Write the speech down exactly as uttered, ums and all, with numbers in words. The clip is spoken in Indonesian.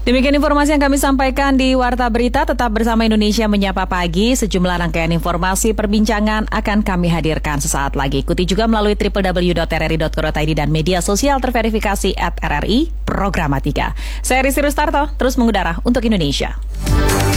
Demikian informasi yang kami sampaikan di Warta Berita. Tetap bersama Indonesia Menyapa Pagi. Sejumlah rangkaian informasi perbincangan akan kami hadirkan sesaat lagi. Ikuti juga melalui w w w dot r r i dot co dot i d dan media sosial terverifikasi at R R I Programa tiga. Saya Rizky Rustarto, terus mengudara untuk Indonesia.